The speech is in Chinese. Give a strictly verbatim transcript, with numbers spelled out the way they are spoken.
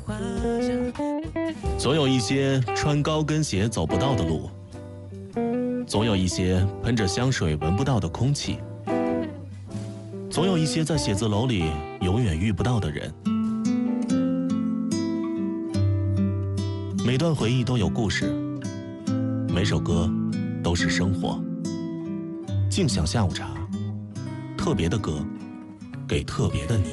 总有一些穿高跟鞋走不到的路，总有一些喷着香水闻不到的空气，总有一些在写字楼里永远遇不到的人。每段回忆都有故事，每首歌都是生活。静享下午茶，特别的歌，给特别的你。